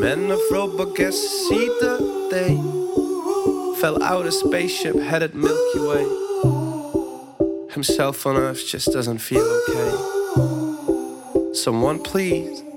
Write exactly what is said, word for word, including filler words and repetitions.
Men of robot guess see the day. Fell out a spaceship headed Milky Way. Himself on Earth just doesn't feel okay. Someone please